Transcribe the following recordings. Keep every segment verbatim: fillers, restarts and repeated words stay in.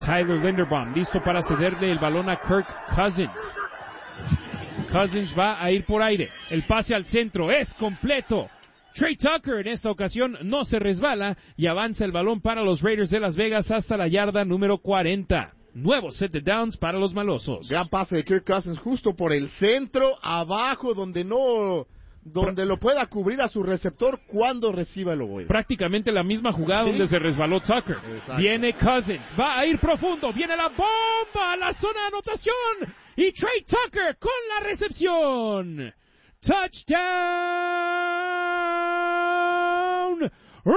Tyler Linderbaum, listo para cederle el balón a Kirk Cousins. Cousins va a ir por aire. El pase al centro es completo. Trey Tucker en esta ocasión no se resbala y avanza el balón para los Raiders de Las Vegas hasta la yarda número cuarenta. Nuevo set de downs para los malosos. Gran pase de Kirk Cousins justo por el centro, abajo, donde no... donde lo pueda cubrir a su receptor cuando reciba el ovoide. Prácticamente la misma jugada, ¿sí?, donde se resbaló Tucker. Exacto. Viene Cousins, va a ir profundo, viene la bomba a la zona de anotación y Trey Tucker con la recepción. Touchdown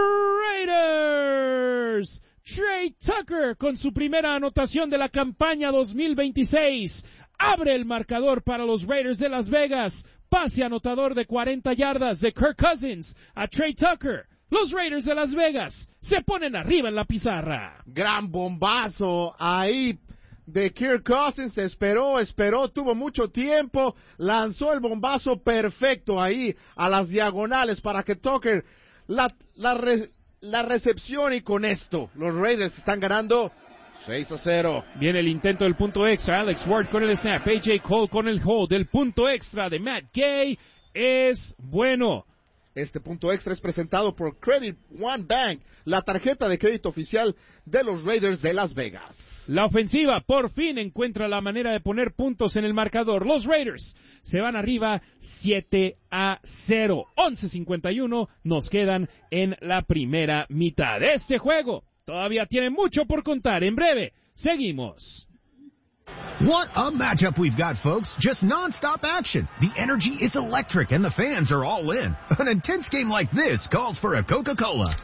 Raiders. Trey Tucker con su primera anotación de la campaña dos mil veintiséis. Abre el marcador para los Raiders de Las Vegas. Pase anotador de cuarenta yardas de Kirk Cousins a Trey Tucker. Los Raiders de Las Vegas se ponen arriba en la pizarra. Gran bombazo ahí de Kirk Cousins. Esperó, esperó, tuvo mucho tiempo. Lanzó el bombazo perfecto ahí a las diagonales para que Tucker la, la, re, la recepción, y con esto los Raiders están ganando seis a cero. Viene el intento del punto extra. Alex Ward con el snap. A J Cole con el hold. El punto extra de Matt Gay es bueno. Este punto extra es presentado por Credit One Bank, la tarjeta de crédito oficial de los Raiders de Las Vegas. La ofensiva por fin encuentra la manera de poner puntos en el marcador. Los Raiders se van arriba siete a cero. once cincuenta y uno nos quedan en la primera mitad de este juego. Todavía tiene mucho por contar. En breve, seguimos. What a matchup we've got, folks. Just non-stop action. The energy is electric and the fans are all in. An intense game like this calls for a Coca-Cola.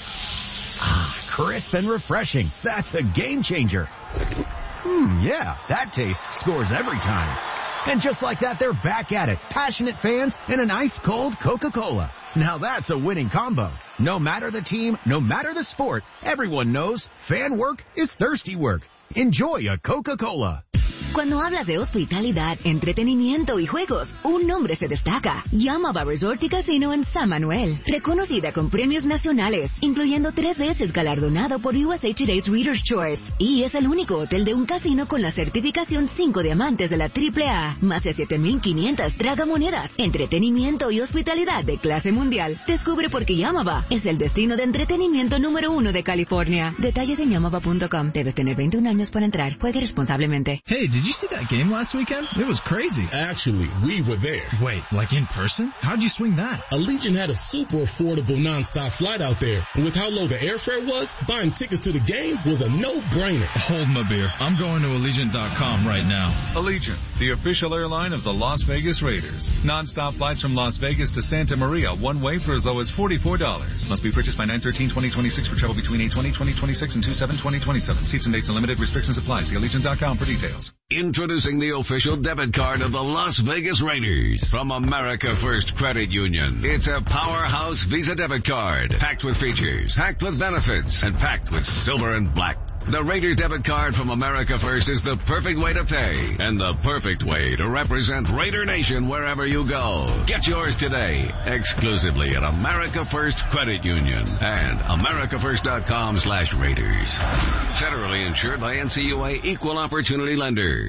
Ah, crisp and refreshing. That's a game changer. Hmm, yeah, that taste scores every time. And just like that, they're back at it. Passionate fans and an ice-cold Coca-Cola. Now that's a winning combo. No matter the team, no matter the sport, everyone knows fan work is thirsty work. Enjoy a Coca-Cola. Cuando hablas de hospitalidad, entretenimiento y juegos, un nombre se destaca. Yamava Resort y Casino en San Manuel. Reconocida con premios nacionales, incluyendo tres veces galardonado por U S A Today's Reader's Choice. Y es el único hotel de un casino con la certificación cinco diamantes de la triple A. Más de siete mil quinientas tragamonedas. Entretenimiento y hospitalidad de clase mundial. Descubre por qué Yamava es el destino de entretenimiento número uno de California. Detalles en yamava punto com. Debes tener veintiún años para entrar. Juegue responsablemente. Hey, did you see that game last weekend? It was crazy. Actually, we were there. Wait, like in person? How'd you swing that? Allegiant had a super affordable non-stop flight out there. And with how low the airfare was, buying tickets to the game was a no-brainer. Hold my beer. I'm going to Allegiant dot com right now. Allegiant, the official airline of the Las Vegas Raiders. Non-stop flights from Las Vegas to Santa Maria, one way for as low as forty-four dollars. Must be purchased by nine thirteen twenty twenty-six for travel between eight twenty twenty twenty-six and two seven twenty twenty-seven. Seats and dates and limited restrictions apply. See Allegiant dot com for details. Introducing the official debit card of the Las Vegas Raiders from America First Credit Union. It's a powerhouse Visa debit card, packed with features, packed with benefits, and packed with silver and black. The Raiders debit card from America First is the perfect way to pay and the perfect way to represent Raider Nation wherever you go. Get yours today, exclusively at America First Credit Union and america first dot com slash Raiders. Federally insured by N C U A Equal Opportunity Lender.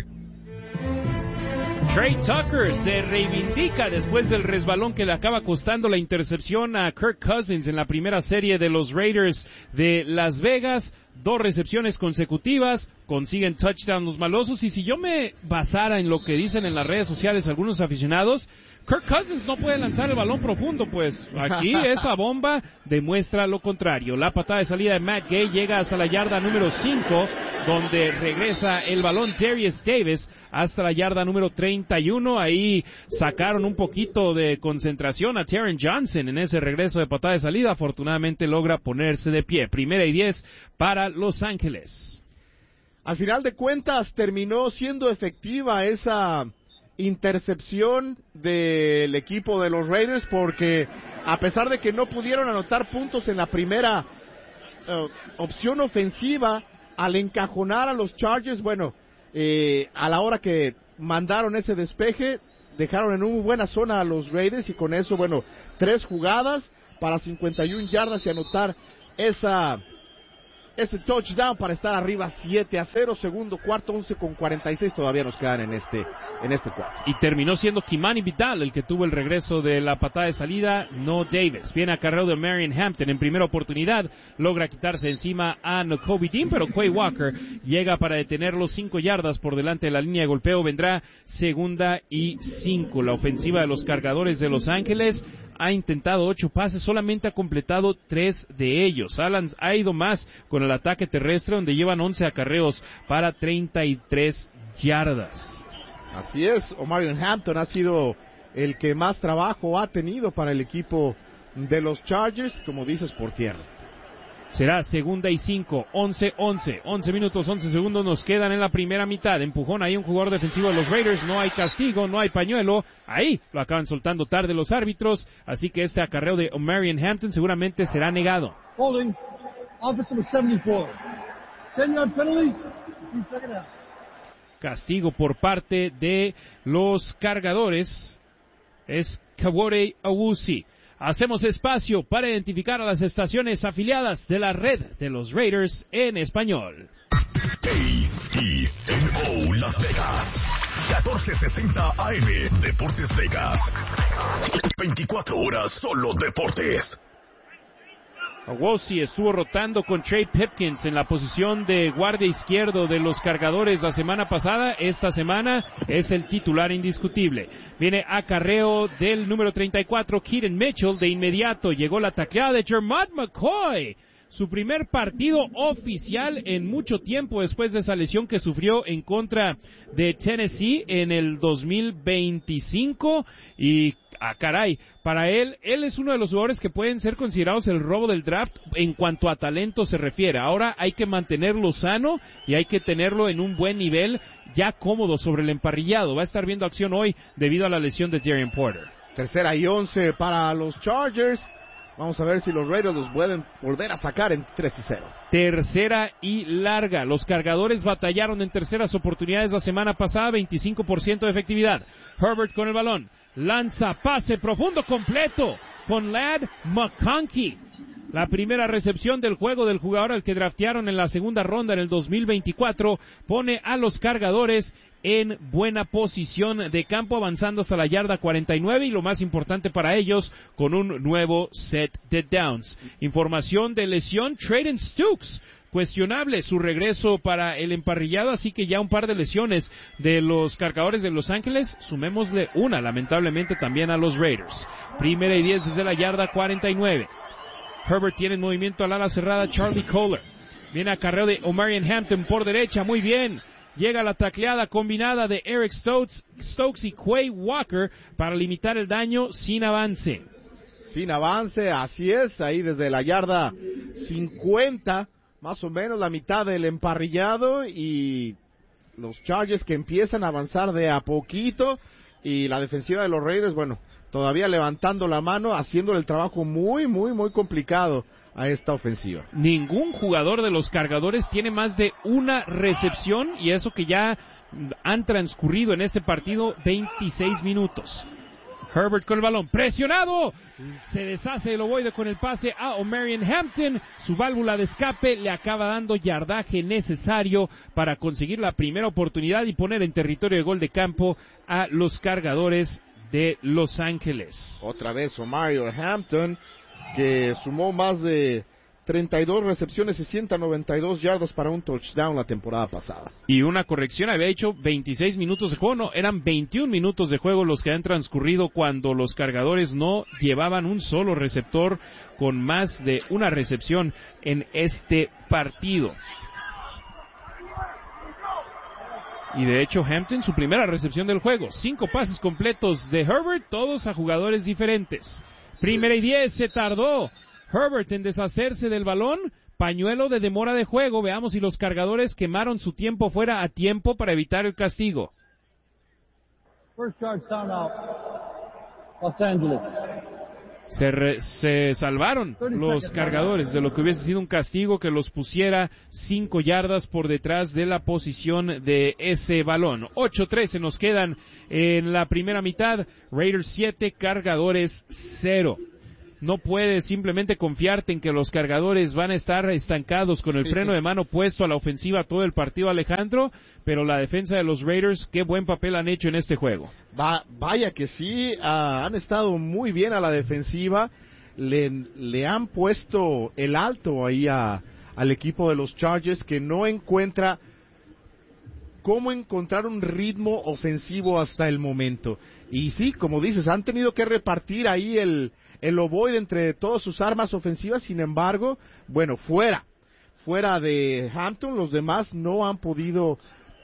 Trey Tucker se reivindica después del resbalón que le acaba costando la intercepción a Kirk Cousins en la primera serie de los Raiders de Las Vegas. Dos recepciones consecutivas, consiguen touchdown los malosos, y si yo me basara en lo que dicen en las redes sociales algunos aficionados, Kirk Cousins no puede lanzar el balón profundo, pues aquí esa bomba demuestra lo contrario. La patada de salida de Matt Gay llega hasta la yarda número cinco, donde regresa el balón Darius Davis hasta la yarda número treinta y uno. Ahí sacaron un poquito de concentración a Taron Johnson en ese regreso de patada de salida. Afortunadamente logra ponerse de pie. Primera y diez para Los Ángeles. Al final de cuentas terminó siendo efectiva esa intercepción del equipo de los Raiders, porque a pesar de que no pudieron anotar puntos en la primera uh, opción ofensiva, al encajonar a los Chargers, bueno, eh, a la hora que mandaron ese despeje, dejaron en una buena zona a los Raiders, y con eso, bueno, tres jugadas para cincuenta y una yardas y anotar esa ese touchdown para estar arriba siete a cero, segundo cuarto, once con cuarenta y seis todavía nos quedan en este en este cuarto. Y terminó siendo Kimani Vidal el que tuvo el regreso de la patada de salida, no Davis. Viene acarreo de Marion Hampton en primera oportunidad, logra quitarse encima a Nakobe Dean, pero Quay Walker llega para detenerlo cinco yardas por delante de la línea de golpeo. Vendrá segunda y cinco. La ofensiva de los Cargadores de Los Ángeles ha intentado ocho pases, solamente ha completado tres de ellos. Alan ha ido más con el ataque terrestre, donde llevan once acarreos para treinta y tres yardas. Así es, Omarion Hampton ha sido el que más trabajo ha tenido para el equipo de los Chargers, como dices, por tierra. Será segunda y cinco, once once, once minutos, once segundos nos quedan en la primera mitad. Empujón ahí un jugador defensivo de los Raiders, no hay castigo, no hay pañuelo. Ahí lo acaban soltando tarde los árbitros, así que este acarreo de Omarion Hampton seguramente será negado. Holding, offensive setenta y cuatro. ten yard penalty, check it out. Castigo por parte de los Cargadores es Kawore Awusi. Hacemos espacio para identificar a las estaciones afiliadas de la red de los Raiders en español. A T N O Las Vegas, catorce sesenta A M, Deportes Vegas. veinticuatro horas solo deportes. Awusi estuvo rotando con Trey Pipkins en la posición de guardia izquierdo de los Cargadores la semana pasada. Esta semana es el titular indiscutible. Viene acarreo del número treinta y cuatro, Keaton Mitchell. De inmediato llegó la tacleada de Jermad McCoy. Su primer partido oficial en mucho tiempo después de esa lesión que sufrió en contra de Tennessee en el dos mil veinticinco. Y ah, caray, para él, él es uno de los jugadores que pueden ser considerados el robo del draft en cuanto a talento se refiere. Ahora hay que mantenerlo sano y hay que tenerlo en un buen nivel, ya cómodo sobre el emparrillado. Va a estar viendo acción hoy debido a la lesión de Darian Porter. Tercera y once para los Chargers. Vamos a ver si los Raiders los pueden volver a sacar en tres y cero. Tercera y larga. Los Cargadores batallaron en terceras oportunidades la semana pasada, veinticinco por ciento de efectividad. Herbert con el balón. Lanza pase profundo completo con Ladd McConkey. La primera recepción del juego del jugador al que draftearon en la segunda ronda en el dos mil veinticuatro pone a los Cargadores en buena posición de campo, avanzando hasta la yarda cuarenta y nueve y lo más importante para ellos, con un nuevo set de downs. Información de lesión, Trayden Stukes, cuestionable su regreso para el emparrillado, así que ya un par de lesiones de los Cargadores de Los Ángeles, sumémosle una lamentablemente también a los Raiders. Primera y diez desde la yarda cuarenta y nueve. Herbert tiene en movimiento al ala cerrada Charlie Kohler. Viene acarreo de Omarion Hampton por derecha, muy bien. Llega la tacleada combinada de Eric Stokes, Stokes y Quay Walker para limitar el daño sin avance. Sin avance, así es, ahí desde la yarda cincuenta, más o menos la mitad del emparrillado, y los Chargers que empiezan a avanzar de a poquito, y la defensiva de los Raiders, bueno, todavía levantando la mano, haciéndole el trabajo muy, muy, muy complicado a esta ofensiva. Ningún jugador de los Cargadores tiene más de una recepción, y eso que ya han transcurrido en este partido veintiséis minutos. Herbert con el balón, presionado, se deshace el ovoide con el pase a Omarion Hampton. Su válvula de escape le acaba dando yardaje necesario para conseguir la primera oportunidad y poner en territorio de gol de campo a los Cargadores de Los Ángeles. Otra vez Omarion Hampton, que sumó más de treinta y dos recepciones y ciento noventa y dos yardas para un touchdown la temporada pasada. Y una corrección, había hecho veintiséis minutos de juego, no, eran veintiún minutos de juego los que han transcurrido cuando los Cargadores no llevaban un solo receptor con más de una recepción en este partido. Y de hecho Hampton, su primera recepción del juego, cinco pases completos de Herbert, todos a jugadores diferentes. Primera y diez, se tardó Herbert en deshacerse del balón, pañuelo de demora de juego. Veamos si los Cargadores quemaron su tiempo fuera a tiempo para evitar el castigo. First charge timeout, Los Angeles. Se, re, se salvaron los Cargadores de lo que hubiese sido un castigo que los pusiera cinco yardas por detrás de la posición de ese balón. ocho trece nos quedan en la primera mitad. Raiders siete, Cargadores cero. no puedes simplemente confiarte en que los cargadores van a estar estancados con el Sí. freno de mano puesto a la ofensiva todo el partido, Alejandro, pero la defensa de los Raiders, qué buen papel han hecho en este juego. Va, vaya que sí, ah, han estado muy bien a la defensiva, le, le han puesto el alto ahí a, al equipo de los Chargers, que no encuentra cómo encontrar un ritmo ofensivo hasta el momento. Y sí, como dices, han tenido que repartir ahí el, el ovoide entre todas sus armas ofensivas. Sin embargo, bueno, fuera, fuera de Hampton, los demás no han podido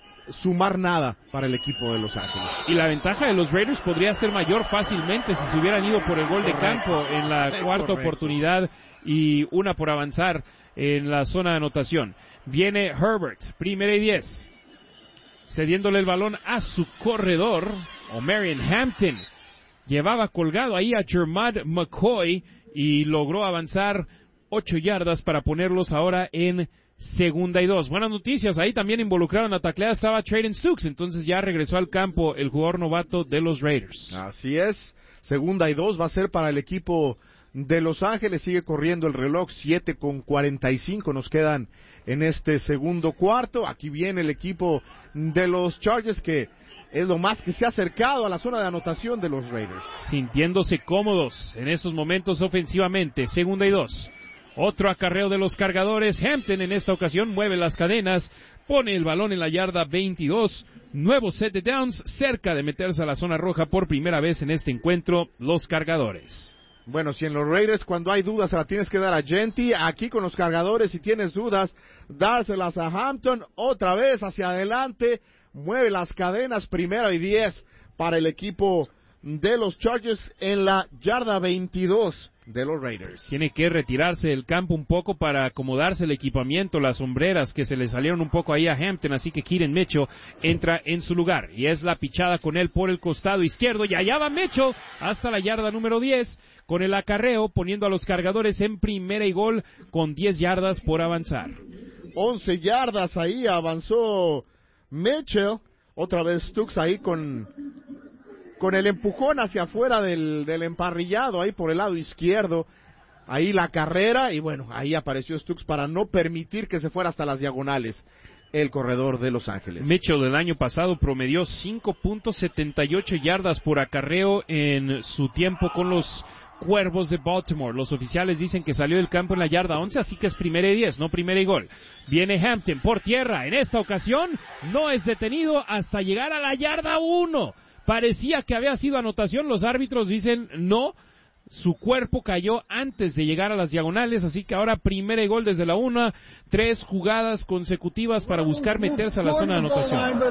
sumar nada para el equipo de Los Ángeles. Y la ventaja de los Raiders podría ser mayor fácilmente si se hubieran ido por el gol de campo en la cuarta Correcto. oportunidad y una por avanzar en la zona de anotación. Viene Herbert, primera y diez. Cediéndole el balón a su corredor, Omarion Hampton. Llevaba colgado ahí a Jermad McCoy y logró avanzar ocho yardas para ponerlos ahora en segunda y dos. Buenas noticias, ahí también involucraron a tacleada estaba Trayden Stukes, entonces ya regresó al campo el jugador novato de los Raiders. Así es, segunda y dos va a ser para el equipo de Los Ángeles, sigue corriendo el reloj, siete con cuarenta y cinco nos quedan en este segundo cuarto. Aquí viene el equipo de los Chargers, que es lo más que se ha acercado a la zona de anotación de los Raiders. Sintiéndose cómodos en estos momentos ofensivamente, segunda y dos. Otro acarreo de los cargadores, Hampton en esta ocasión mueve las cadenas, pone el balón en la yarda veintidós, nuevo set de downs, cerca de meterse a la zona roja por primera vez en este encuentro, los cargadores. Bueno, si en los Raiders cuando hay dudas se la tienes que dar a Genti, aquí con los cargadores si tienes dudas, dárselas a Hampton, otra vez hacia adelante, mueve las cadenas, primera y diez para el equipo de los Chargers en la yarda veintidós de los Raiders. Tiene que retirarse del campo un poco para acomodarse el equipamiento, las sombreras que se le salieron un poco ahí a Hampton, así que Keenan Mitchell entra en su lugar y es la pichada con él por el costado izquierdo y allá va Mitchell hasta la yarda número diez con el acarreo, poniendo a los cargadores en primera y gol con diez yardas por avanzar. once yardas ahí avanzó Mitchell, otra vez Stukes ahí con con el empujón hacia afuera del, del emparrillado, ahí por el lado izquierdo, ahí la carrera, y bueno, ahí apareció Stukes para no permitir que se fuera hasta las diagonales el corredor de Los Ángeles. Mitchell el año pasado promedió cinco punto setenta y ocho yardas por acarreo en su tiempo con los Cuervos de Baltimore. Los oficiales dicen que salió del campo en la yarda once, así que es primera y diez, no primera y gol. Viene Hampton por tierra, en esta ocasión no es detenido hasta llegar a la yarda uno. Parecía que había sido anotación, los árbitros dicen no, su cuerpo cayó antes de llegar a las diagonales, así que ahora primera y gol desde la una, tres jugadas consecutivas para buscar meterse a la zona de anotación.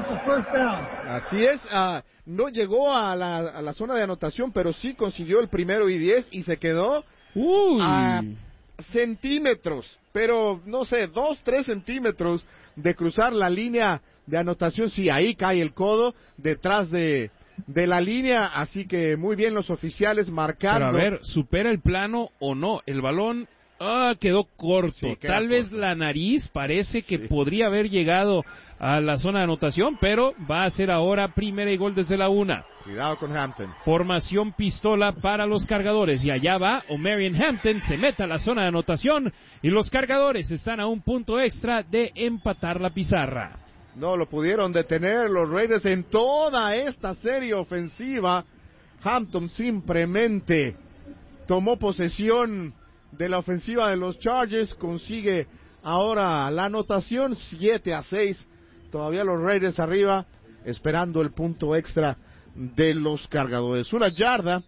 Así es, uh, no llegó a la, a la zona de anotación, pero sí consiguió el primero y diez y se quedó Uy. a centímetros, pero no sé, dos, tres centímetros de cruzar la línea de anotación. Sí, ahí cae el codo detrás de... de la línea, así que muy bien los oficiales marcando. Pero a ver, ¿supera el plano o no? El balón ah, quedó corto. Sí, queda Tal vez corto. la nariz parece que Sí. podría haber llegado a la zona de anotación, pero va a ser ahora primera y gol desde la una. Cuidado con Hampton. Formación pistola para los cargadores. Y allá va Omarion Hampton, se mete a la zona de anotación y los cargadores están a un punto extra de empatar la pizarra. No lo pudieron detener los Raiders en toda esta serie ofensiva. Hampton simplemente tomó posesión de la ofensiva de los Chargers, consigue ahora la anotación, siete a seis. Todavía los Raiders arriba, esperando el punto extra de los cargadores. Una yarda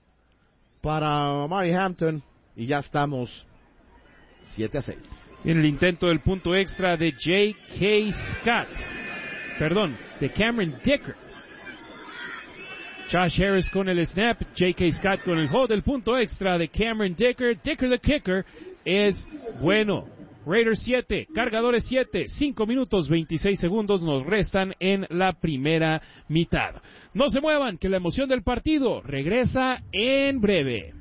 para Omarion Hampton y ya estamos siete a seis. En el intento del punto extra de J K. Scott. Perdón, de Cameron Dicker. Josh Harris con el snap, J K. Scott con el hold. El punto extra de Cameron Dicker. Dicker the kicker es bueno. Raiders siete, Cargadores siete, cinco minutos veintiséis segundos nos restan en la primera mitad. No se muevan, que la emoción del partido regresa en breve.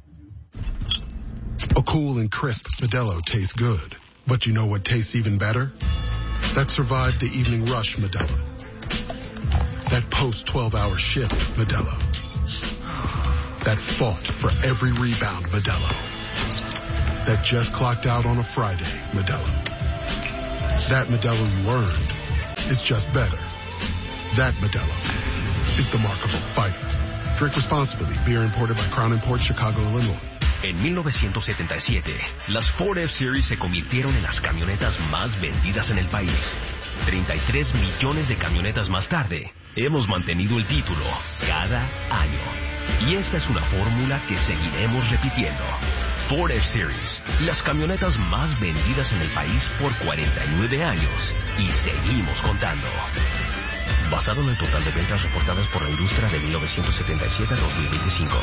A cool and crisp Modelo tastes good, but you know what tastes even better? That survived the evening rush Modelo. That post twelve hour shift Modelo. that fought for every rebound, Modelo. That just clocked out on a Friday, Modelo. That Modelo you earned is just better. That Modelo is the mark of a fighter. Drink responsibly. Beer imported by Crown Imports, Chicago, Illinois. En mil novecientos setenta y siete, las Ford F-Series se convirtieron en las camionetas más vendidas en el país. treinta y tres millones de camionetas más tarde, hemos mantenido el título cada año. Y esta es una fórmula que seguiremos repitiendo. Ford F-Series, las camionetas más vendidas en el país por cuarenta y nueve años. Y seguimos contando. Basado en el total de ventas reportadas por la industria de mil novecientos setenta y siete a dos mil veinticinco.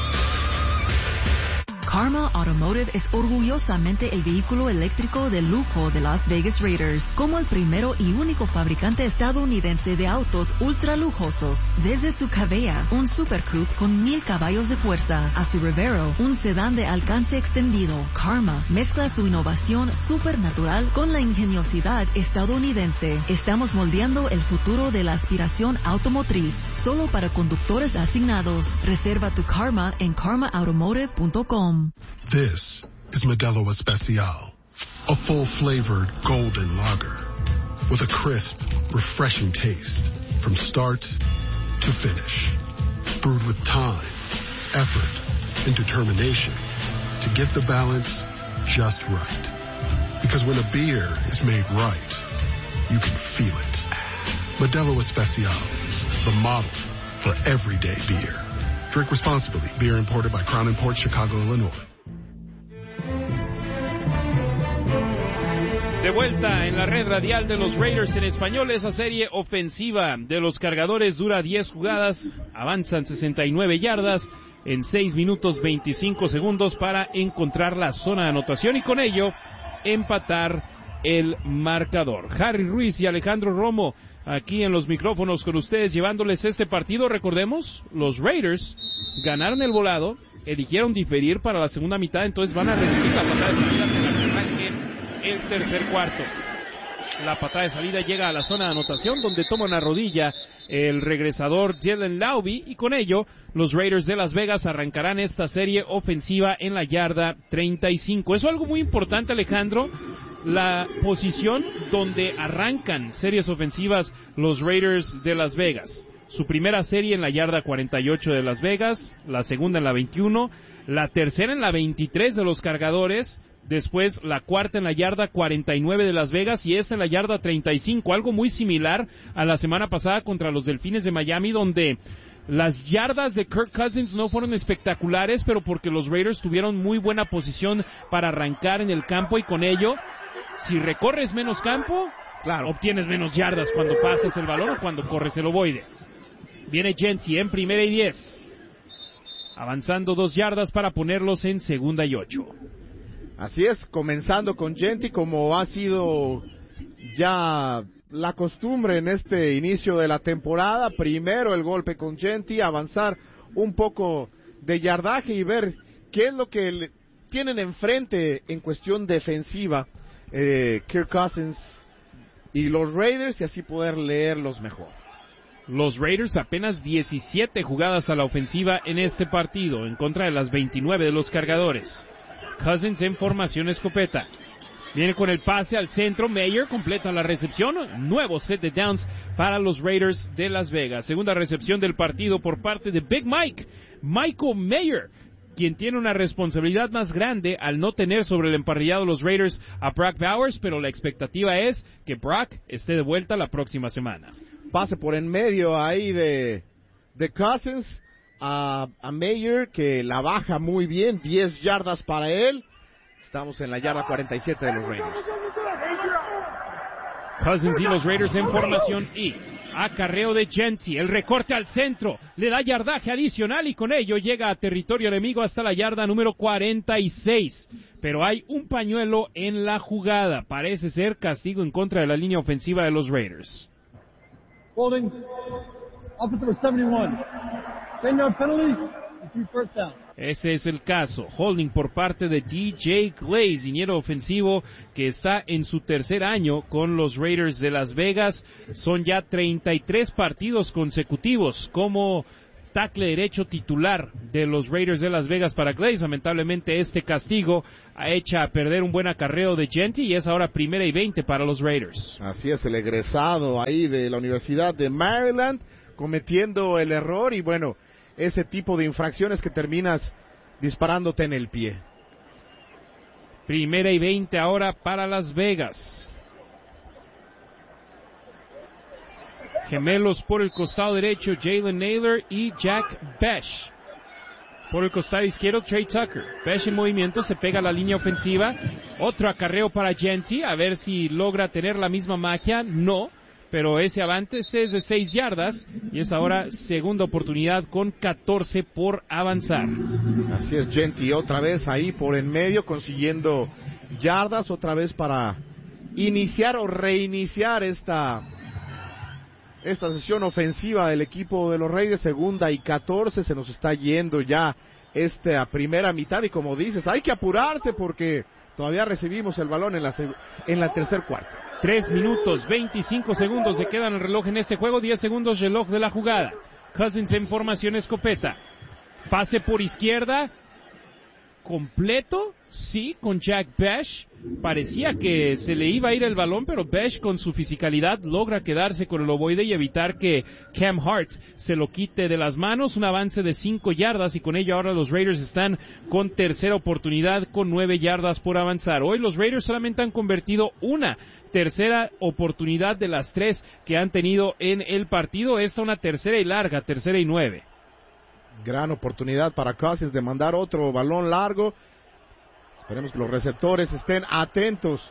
Karma Automotive es orgullosamente el vehículo eléctrico de lujo de Las Vegas Raiders, como el primero y único fabricante estadounidense de autos ultra lujosos. Desde su Cavea, un Super Coupe con mil caballos de fuerza, a su Revero, un sedán de alcance extendido, Karma mezcla su innovación supernatural con la ingeniosidad estadounidense. Estamos moldeando el futuro de la aspiración automotriz, solo para conductores asignados. Reserva tu Karma en karma automotive punto com. This is Modelo Especial, a full-flavored golden lager with a crisp, refreshing taste from start to finish. Brewed with time, effort, and determination to get the balance just right. Because when a beer is made right, you can feel it. Modelo Especial, the model for everyday beer. Drink responsibly. Beer imported by Crown Imports, Chicago, Illinois. De vuelta en la red radial de los Raiders en español, esa serie ofensiva de los Cargadores dura diez jugadas, avanzan sesenta y nueve yardas en seis minutos veinticinco segundos para encontrar la zona de anotación y con ello empatar el marcador. Harry Ruiz y Alejandro Romo aquí en los micrófonos con ustedes llevándoles este partido. Recordemos, los Raiders ganaron el volado, eligieron diferir para la segunda mitad, entonces van a recibir la patada de salida que arranque el tercer cuarto. La patada de salida llega a la zona de anotación donde toma una rodilla el regresador Jalen Laube y con ello los Raiders de Las Vegas arrancarán esta serie ofensiva en la yarda treinta y cinco. Eso es algo muy importante, Alejandro, la posición donde arrancan series ofensivas los Raiders de Las Vegas. Su primera serie en la yarda cuarenta y ocho de Las Vegas, la segunda en la veintiuno, la tercera en la veintitrés de los Cargadores, después la cuarta en la yarda cuarenta y nueve de Las Vegas y esta en la yarda treinta y cinco, algo muy similar a la semana pasada contra los Delfines de Miami, donde las yardas de Kirk Cousins no fueron espectaculares, pero porque los Raiders tuvieron muy buena posición para arrancar en el campo y con ello, si recorres menos campo, claro, obtienes menos yardas cuando pasas el balón o cuando corres el ovoide. Viene Gentry en primera y diez, avanzando dos yardas para ponerlos en segunda y ocho. Así es, comenzando con Gentry como ha sido ya la costumbre en este inicio de la temporada. Primero el golpe con Gentry, avanzar un poco de yardaje y ver qué es lo que le tienen enfrente en cuestión defensiva eh, Kirk Cousins y los Raiders y así poder leerlos mejor. Los Raiders apenas diecisiete jugadas a la ofensiva en este partido, en contra de las veintinueve de los Cargadores. Cousins en formación escopeta. Viene con el pase al centro, Mayer completa la recepción, nuevo set de downs para los Raiders de Las Vegas. Segunda recepción del partido por parte de Big Mike, Michael Mayer, quien tiene una responsabilidad más grande al no tener sobre el emparrillado los Raiders a Brock Bowers, pero la expectativa es que Brock esté de vuelta la próxima semana. Pase por en medio ahí de, de Cousins a, a Mayer, que la baja muy bien, diez yardas para él. Estamos en la yarda cuarenta y siete de los Raiders. Cousins y los Raiders en formación y acarreo de Gentry, el recorte al centro, le da yardaje adicional y con ello llega a territorio enemigo hasta la yarda número cuarenta y seis. Pero hay un pañuelo en la jugada, parece ser castigo en contra de la línea ofensiva de los Raiders. Holding, offensive seventy-one. ten yard penalty, three first down. Ese es el caso, holding por parte de D J Glaze, liniero ofensivo que está en su tercer año con los Raiders de Las Vegas. Son ya treinta y tres partidos consecutivos como tackle derecho titular de los Raiders de Las Vegas para Glaze. Lamentablemente este castigo ha hecho a perder un buen acarreo de Jeanty y es ahora primera y veinte para los Raiders. Así es, el egresado ahí de la Universidad de Maryland cometiendo el error y bueno, ese tipo de infracciones que terminas disparándote en el pie. Primera y veinte ahora para Las Vegas. Gemelos por el costado derecho, Jalen Naylor y Jack Bech. Por el costado izquierdo, Trey Tucker. Bech en movimiento, se pega a la línea ofensiva. Otro acarreo para Jeanty, a ver si logra tener la misma magia. No, pero ese avance es de seis yardas y es ahora segunda oportunidad con catorce por avanzar. Así es, Jeanty otra vez ahí por en medio consiguiendo yardas, otra vez para iniciar o reiniciar esta... esta sesión ofensiva del equipo de los Raiders. Segunda y catorce, se nos está yendo ya esta primera mitad y como dices, hay que apurarse porque todavía recibimos el balón en la, en la tercer cuarto. Tres minutos, veinticinco segundos se quedan el reloj en este juego, diez segundos reloj de la jugada. Cousins en formación escopeta. Pase por izquierda, completo, sí, con Jack Bech. Parecía que se le iba a ir el balón, pero Bech con su fisicalidad logra quedarse con el ovoide y evitar que Cam Hart se lo quite de las manos. Un avance de cinco yardas y con ello ahora los Raiders están con tercera oportunidad con nueve yardas por avanzar. Hoy los Raiders solamente han convertido una tercera oportunidad de las tres que han tenido en el partido. Esta una tercera y larga, tercera y nueve. Gran oportunidad para Cousins de mandar otro balón largo. Esperemos que los receptores estén atentos.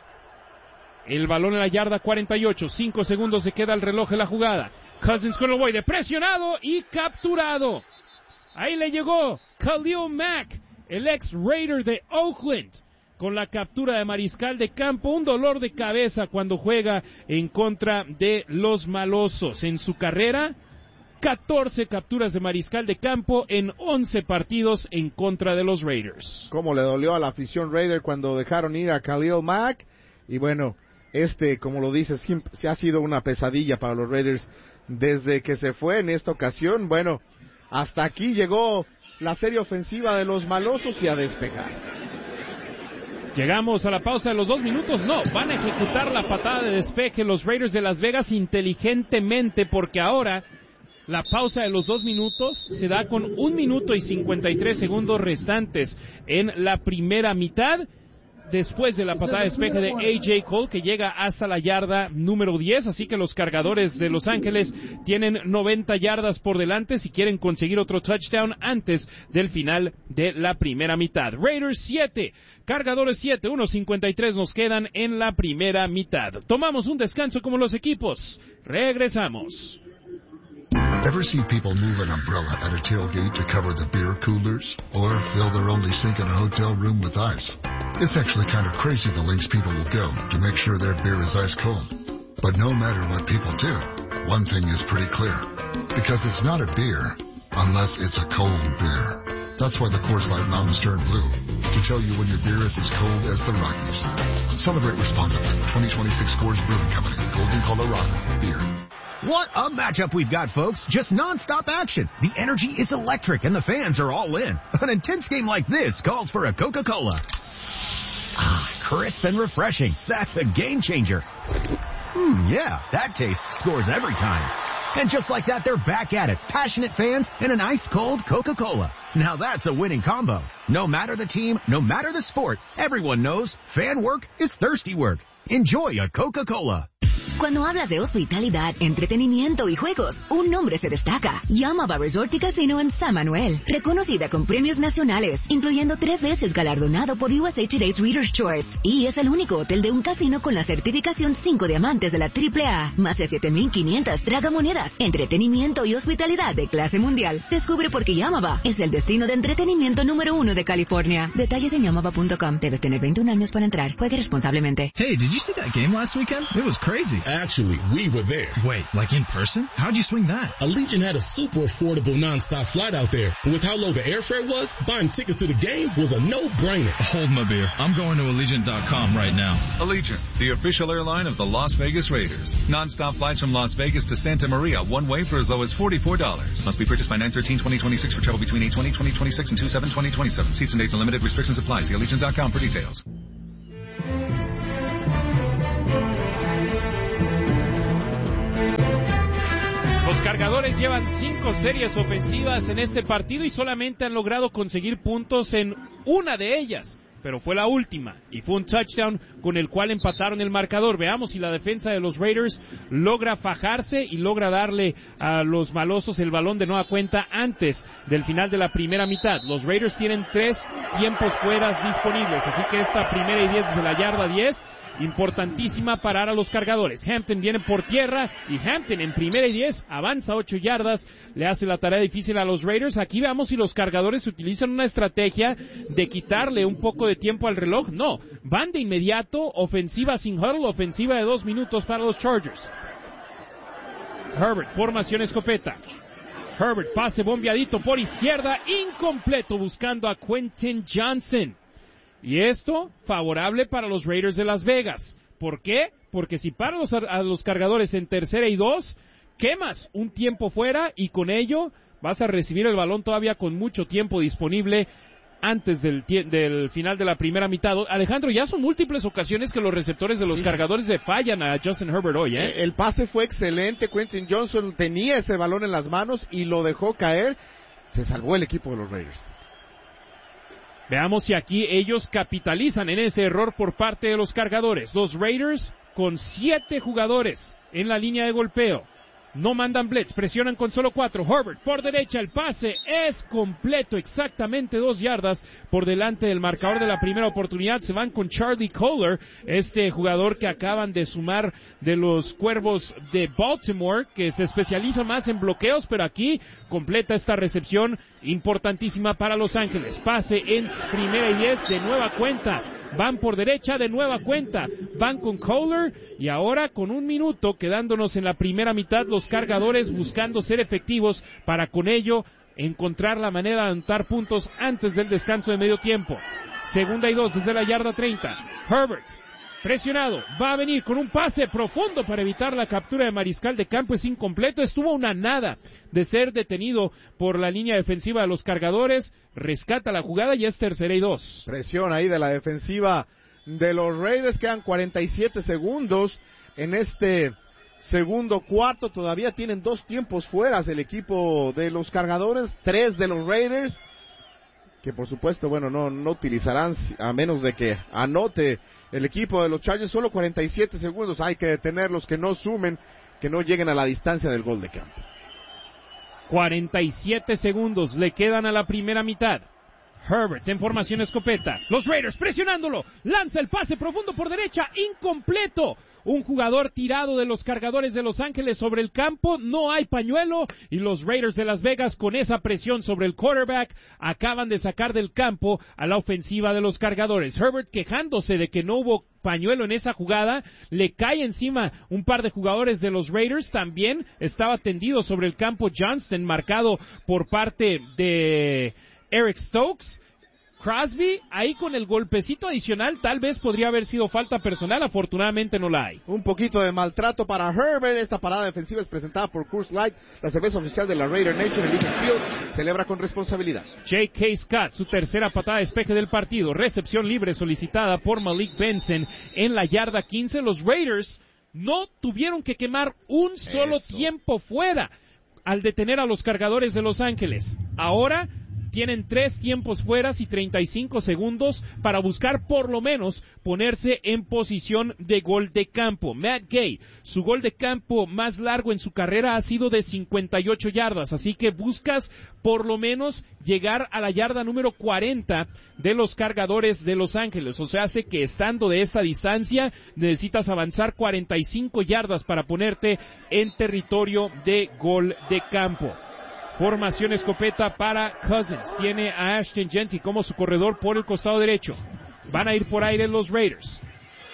El balón en la yarda cuarenta y ocho, cinco segundos se queda el reloj de la jugada. Cousins con el ovoide, presionado y capturado. Ahí le llegó Khalil Mack, el ex Raider de Oakland, con la captura de mariscal de campo. Un dolor de cabeza cuando juega en contra de los malosos. En su carrera, catorce capturas de mariscal de campo en once partidos en contra de los Raiders. Cómo le dolió a la afición Raider cuando dejaron ir a Khalil Mack. Y bueno, este, como lo dice, siempre, se ha sido una pesadilla para los Raiders desde que se fue en esta ocasión. Bueno, hasta aquí llegó la serie ofensiva de los malosos y a despegar. Llegamos a la pausa de los dos minutos. No, van a ejecutar la patada de despeje los Raiders de Las Vegas inteligentemente, porque ahora la pausa de los dos minutos se da con un minuto y cincuenta y tres segundos restantes en la primera mitad, después de la patada de despeje de A J Cole, que llega hasta la yarda número diez, así que los cargadores de Los Ángeles tienen noventa yardas por delante si quieren conseguir otro touchdown antes del final de la primera mitad. Raiders siete, cargadores siete, uno cincuenta y tres nos quedan en la primera mitad. Tomamos un descanso como los equipos. Regresamos. Ever see people move an umbrella at a tailgate to cover the beer coolers? Or fill their only sink in a hotel room with ice? It's actually kind of crazy the lengths people will go to make sure their beer is ice cold. But no matter what people do, one thing is pretty clear. Because it's not a beer unless it's a cold beer. That's why the Coors Light Mountains turn blue, to tell you when your beer is as cold as the Rockies. Celebrate responsibly. twenty twenty-six Coors Brewing Company, Golden, Colorado. Beer. What a matchup we've got, folks. Just non-stop action. The energy is electric and the fans are all in. An intense game like this calls for a Coca-Cola. Ah, crisp and refreshing. That's a game changer. Hmm, yeah, that taste scores every time. And just like that, they're back at it. Passionate fans and an ice-cold Coca-Cola. Now that's a winning combo. No matter the team, no matter the sport, everyone knows fan work is thirsty work. Enjoy a Coca-Cola. Cuando hablas de hospitalidad, entretenimiento y juegos, un nombre se destaca. Yamava Resort y Casino en San Manuel. Reconocida con premios nacionales, incluyendo tres veces galardonado por U S A Today's Reader's Choice. Y es el único hotel de un casino con la certificación cinco diamantes de la triple A. Más de siete mil quinientas tragamonedas, entretenimiento y hospitalidad de clase mundial. Descubre por qué Yamava es el destino de entretenimiento número uno de California. Detalles en yamava punto com. Debes tener veintiún años para entrar. Juegue responsablemente. Hey, did you see that game last weekend? It was crazy. crazy. Actually, we were there. Wait, like in person? How'd you swing that? Allegiant had a super affordable nonstop flight out there. And with how low the airfare was, buying tickets to the game was a no-brainer. Hold my beer. I'm going to Allegiant dot com right now. Allegiant, the official airline of the Las Vegas Raiders. Non-stop flights from Las Vegas to Santa Maria, one way for as low as forty-four dollars. Must be purchased by nine thirteen twenty twenty-six for travel between eight twenty twenty twenty-six and two seven twenty twenty-seven. Seats and dates and limited restrictions apply. See Allegiant dot com for details. Los Cargadores llevan cinco series ofensivas en este partido y solamente han logrado conseguir puntos en una de ellas, pero fue la última y fue un touchdown con el cual empataron el marcador. Veamos si la defensa de los Raiders logra fajarse y logra darle a los malosos el balón de nueva cuenta antes del final de la primera mitad. Los Raiders tienen tres tiempos fuera disponibles, así que esta primera y diez desde la yarda diez, importantísima parar a los Cargadores. Hampton viene por tierra y Hampton en primera y diez avanza ocho yardas, le hace la tarea difícil a los Raiders. Aquí veamos si los Cargadores utilizan una estrategia de quitarle un poco de tiempo al reloj. No, van de inmediato, ofensiva sin huddle, ofensiva de dos minutos para los Chargers. Herbert, formación escopeta. Herbert, pase bombeadito por izquierda, incompleto, buscando a Quentin Johnson. Y esto, favorable para los Raiders de Las Vegas. ¿Por qué? Porque si paran los, a los Cargadores en tercera y dos, quemas un tiempo fuera y con ello vas a recibir el balón todavía con mucho tiempo disponible antes del, del final de la primera mitad. Alejandro, ya son múltiples ocasiones que los receptores de los sí. Cargadores le fallan a Justin Herbert hoy, ¿eh? El pase fue excelente, Quentin Johnson tenía ese balón en las manos y lo dejó caer. Se salvó el equipo de los Raiders. Veamos si aquí ellos capitalizan en ese error por parte de los Cargadores. Los Raiders con siete jugadores en la línea de golpeo. No mandan blitz, presionan con solo cuatro. Herbert por derecha, el pase es completo, exactamente dos yardas por delante del marcador de la primera oportunidad. Se van con Charlie Kolar, este jugador que acaban de sumar de los Cuervos de Baltimore, que se especializa más en bloqueos, pero aquí completa esta recepción importantísima para Los Ángeles. Pase en primera y diez, de nueva cuenta. Van por derecha de nueva cuenta, van con Kolar y ahora con un minuto quedándonos en la primera mitad, los Cargadores buscando ser efectivos para con ello encontrar la manera de anotar puntos antes del descanso de medio tiempo. Segunda y dos desde la yarda treinta. Herbert, presionado, va a venir con un pase profundo para evitar la captura de mariscal de campo, es incompleto, estuvo una nada de ser detenido por la línea defensiva de los Cargadores, rescata la jugada y es tercera y dos. Presión ahí de la defensiva de los Raiders, quedan cuarenta y siete segundos en este segundo cuarto, todavía tienen dos tiempos fuera el equipo de los Cargadores, tres de los Raiders, que por supuesto, bueno, no, no utilizarán a menos de que anote el equipo de los Chargers. Solo cuarenta y siete segundos, hay que detenerlos, que no sumen, que no lleguen a la distancia del gol de campo. cuarenta y siete segundos le quedan a la primera mitad. Herbert en formación escopeta. Los Raiders presionándolo. Lanza el pase profundo por derecha. Incompleto. Un jugador tirado de los Cargadores de Los Ángeles sobre el campo. No hay pañuelo. Y los Raiders de Las Vegas, con esa presión sobre el quarterback, acaban de sacar del campo a la ofensiva de los Cargadores. Herbert quejándose de que no hubo pañuelo en esa jugada. Le cae encima un par de jugadores de los Raiders. También estaba tendido sobre el campo Johnston, marcado por parte de Eric Stokes. Crosby, ahí con el golpecito adicional, tal vez podría haber sido falta personal, afortunadamente no la hay. Un poquito de maltrato para Herbert. Esta parada defensiva es presentada por Coors Light, la cerveza oficial de la Raider Nation. El Lincoln Field celebra con responsabilidad. J K. Scott, su tercera patada de despeje del partido, recepción libre solicitada por Malik Benson en la yarda quince. Los Raiders no tuvieron que quemar un solo Eso. tiempo fuera al detener a los Cargadores de Los Ángeles. Ahora tienen tres tiempos fueras y treinta y cinco segundos para buscar por lo menos ponerse en posición de gol de campo. Matt Gay, su gol de campo más largo en su carrera ha sido de cincuenta y ocho yardas, así que buscas por lo menos llegar a la yarda número cuarenta de los Cargadores de Los Ángeles. O sea, hace que estando de esa distancia necesitas avanzar cuarenta y cinco yardas para ponerte en territorio de gol de campo. Formación escopeta para Cousins. Tiene a Ashton Jeanty como su corredor por el costado derecho. Van a ir por aire los Raiders.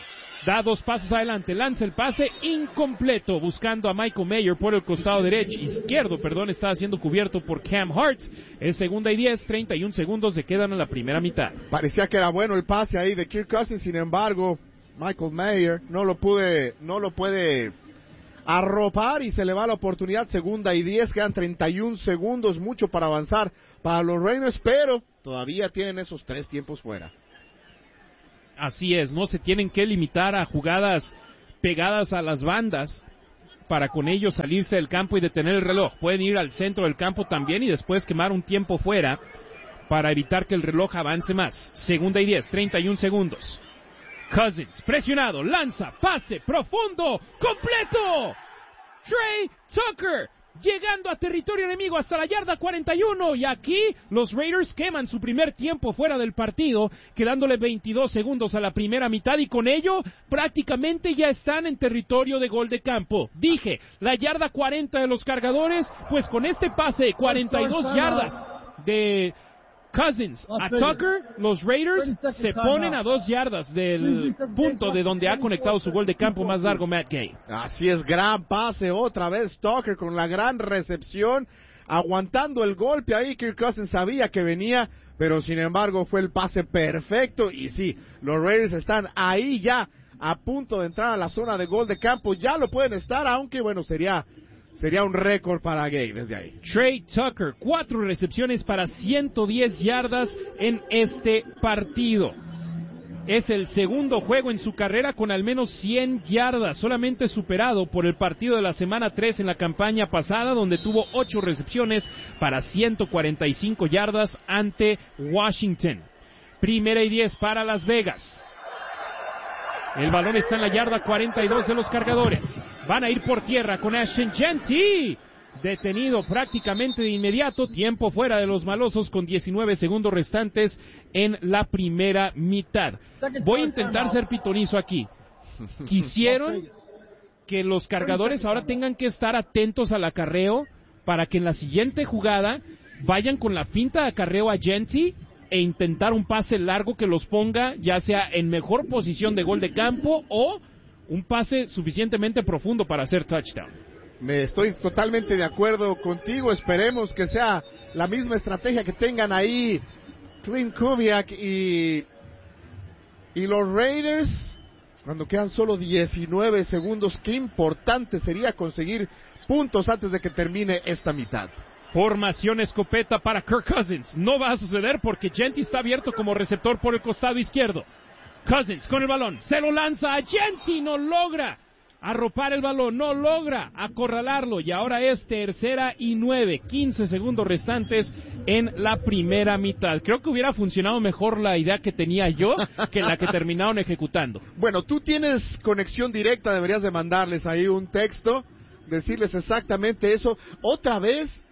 Da dos pasos adelante, lanza el pase incompleto, buscando a Michael Mayer por el costado derecho, izquierdo, perdón, está siendo cubierto por Cam Hart. Es segunda y diez, treinta y un segundos le quedan en la primera mitad. Parecía que era bueno el pase ahí de Kirk Cousins, sin embargo, Michael Mayer no lo pude, no lo puede arropar y se le va la oportunidad. Segunda y diez, quedan treinta y un segundos, mucho para avanzar para los Raiders, pero todavía tienen esos tres tiempos fuera. Así es, no se tienen que limitar a jugadas pegadas a las bandas para con ello salirse del campo y detener el reloj. Pueden ir al centro del campo también y después quemar un tiempo fuera para evitar que el reloj avance más. Segunda y diez, treinta y un segundos. Cousins, presionado, lanza, pase, profundo, completo. Trey Tucker, llegando a territorio enemigo hasta la yarda cuarenta y uno. Y aquí los Raiders queman su primer tiempo fuera del partido, quedándole veintidós segundos a la primera mitad. Y con ello, prácticamente ya están en territorio de gol de campo. Dije, la yarda cuarenta de los Cargadores, pues con este pase de cuarenta y dos yardas de Cousins a Tucker, los Raiders se ponen a dos yardas del punto de donde ha conectado su gol de campo más largo Matt Gay. Así es, gran pase otra vez Tucker con la gran recepción, aguantando el golpe ahí. Kirk Cousins sabía que venía, pero sin embargo fue el pase perfecto. Y sí, los Raiders están ahí ya a punto de entrar a la zona de gol de campo. Ya lo pueden estar, aunque bueno, sería... Sería un récord para Gay desde ahí. Trey Tucker, cuatro recepciones para ciento diez yardas en este partido. Es el segundo juego en su carrera con al menos cien yardas, solamente superado por el partido de la semana tres en la campaña pasada, donde tuvo ocho recepciones para ciento cuarenta y cinco yardas ante Washington. Primera y diez para Las Vegas. El balón está en la yarda cuarenta y dos de los Cargadores. Van a ir por tierra con Ashton Jeanty. Detenido prácticamente de inmediato. Tiempo fuera de los malosos con diecinueve segundos restantes en la primera mitad. Voy a intentar ser pitonizo aquí. Quisieron que los Cargadores ahora tengan que estar atentos al acarreo para que en la siguiente jugada vayan con la finta de acarreo a Jeanty e intentar un pase largo que los ponga ya sea en mejor posición de gol de campo o un pase suficientemente profundo para hacer touchdown. Me estoy totalmente de acuerdo contigo. Esperemos que sea la misma estrategia que tengan ahí Clint Kubiak y, y los Raiders cuando quedan solo diecinueve segundos. Qué importante sería conseguir puntos antes de que termine esta mitad. Formación escopeta para Kirk Cousins. No va a suceder porque Jeanty está abierto como receptor por el costado izquierdo. Cousins con el balón. Se lo lanza a Jeanty. No logra arropar el balón. No logra acorralarlo. Y ahora es tercera y nueve. quince segundos restantes en la primera mitad. Creo que hubiera funcionado mejor la idea que tenía yo que la que terminaron ejecutando. Bueno, tú tienes conexión directa. Deberías de mandarles ahí un texto. Decirles exactamente eso. Otra vez...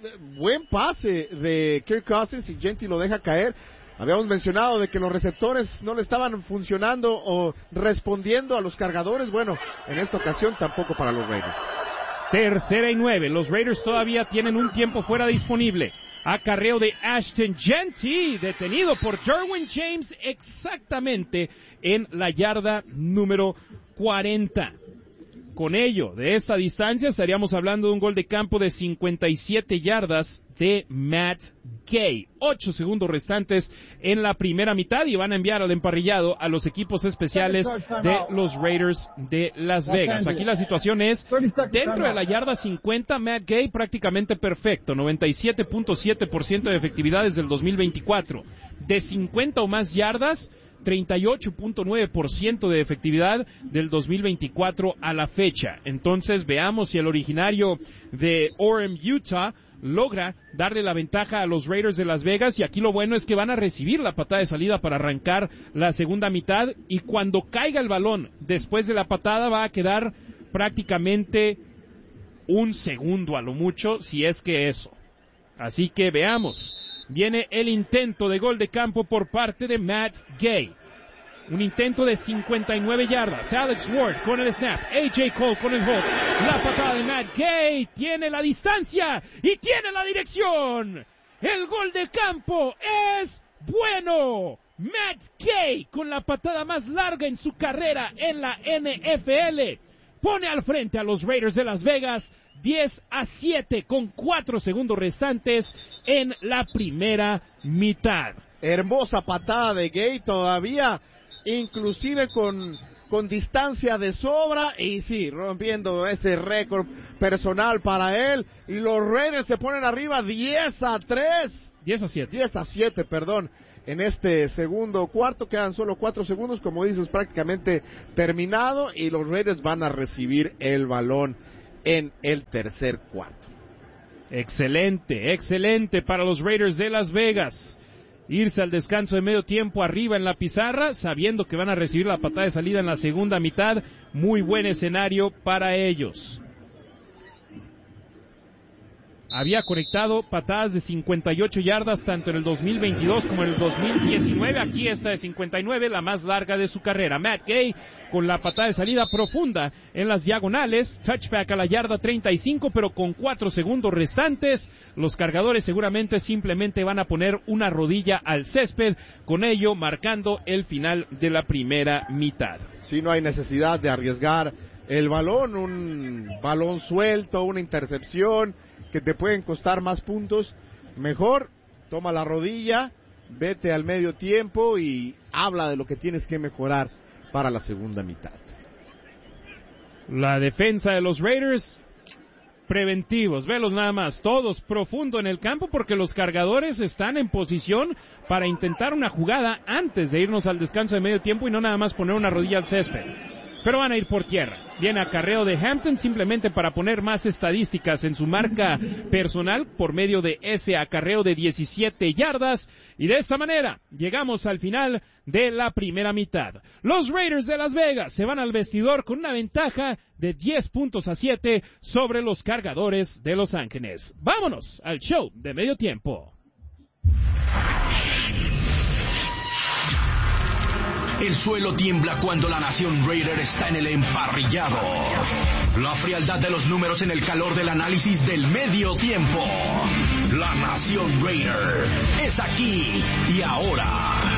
Buen pase de Kirk Cousins y Jeanty lo deja caer. Habíamos mencionado de que los receptores no le estaban funcionando o respondiendo a los Cargadores. Bueno, en esta ocasión tampoco para los Raiders. Tercera y nueve. Los Raiders todavía tienen un tiempo fuera disponible. Acarreo de Ashton Jeanty, detenido por Derwin James exactamente en la yarda número cuarenta. Con ello, de esta distancia, estaríamos hablando de un gol de campo de cincuenta y siete yardas de Matt Gay. Ocho segundos restantes en la primera mitad y van a enviar al emparrillado a los equipos especiales de los Raiders de Las Vegas. Aquí la situación es, dentro de la yarda cincuenta, Matt Gay prácticamente perfecto, noventa y siete punto siete por ciento de efectividad desde el dos mil veinticuatro. De cincuenta o más yardas, treinta y ocho punto nueve por ciento de efectividad del dos mil veinticuatro a la fecha. Entonces veamos si el originario de Orem, Utah, logra darle la ventaja a los Raiders de Las Vegas. Y aquí lo bueno es que van a recibir la patada de salida para arrancar la segunda mitad. Y cuando caiga el balón después de la patada va a quedar prácticamente un segundo a lo mucho, si es que eso. Así que veamos. Viene el intento de gol de campo por parte de Matt Gay. Un intento de cincuenta y nueve yardas. Alex Ward con el snap. A J Cole con el hold. La patada de Matt Gay. Tiene la distancia y tiene la dirección. El gol de campo es bueno. Matt Gay, con la patada más larga en su carrera en la N F L, pone al frente a los Raiders de Las Vegas diez a siete con cuatro segundos restantes en la primera mitad. Hermosa patada de Gay, todavía inclusive con, con distancia de sobra, y sí, rompiendo ese récord personal para él, y los Raiders se ponen arriba diez a tres. diez a siete. diez a siete, perdón. En este segundo cuarto quedan solo cuatro segundos, como dices, prácticamente terminado, y los Raiders van a recibir el balón en el tercer cuarto. Excelente, excelente para los Raiders de Las Vegas. Irse al descanso de medio tiempo arriba en la pizarra, sabiendo que van a recibir la patada de salida en la segunda mitad. Muy buen escenario para ellos. Había conectado patadas de cincuenta y ocho yardas tanto en el dos mil veintidós como en el dos mil diecinueve. Aquí esta de cincuenta y nueve, la más larga de su carrera. Matt Gay con la patada de salida profunda en las diagonales. Touchback a la yarda treinta y cinco, pero con cuatro segundos restantes. Los cargadores seguramente simplemente van a poner una rodilla al césped, con ello marcando el final de la primera mitad. Si no hay necesidad de arriesgar el balón, un balón suelto, una intercepción que te pueden costar más puntos, mejor toma la rodilla, vete al medio tiempo y habla de lo que tienes que mejorar para la segunda mitad. La defensa de los Raiders, preventivos, velos nada más, todos profundo en el campo, porque los cargadores están en posición para intentar una jugada antes de irnos al descanso de medio tiempo y no nada más poner una rodilla al césped. Pero van a ir por tierra. Viene acarreo de Hampton simplemente para poner más estadísticas en su marca personal por medio de ese acarreo de diecisiete yardas. Y de esta manera llegamos al final de la primera mitad. Los Raiders de Las Vegas se van al vestidor con una ventaja de diez puntos a siete sobre los cargadores de Los Ángeles. Vámonos al show de medio tiempo. El suelo tiembla cuando la nación Raider está en el emparrillado. La frialdad de los números en el calor del análisis del medio tiempo. La nación Raider es aquí y ahora.